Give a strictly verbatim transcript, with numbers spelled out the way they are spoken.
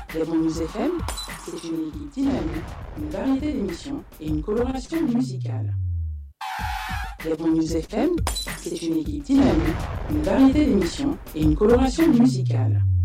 Gabon News F M, c'est une équipe dynamique, une variété d'émissions et une coloration musicale. Gabon News F M, c'est une équipe dynamique, une variété d'émissions et une coloration musicale.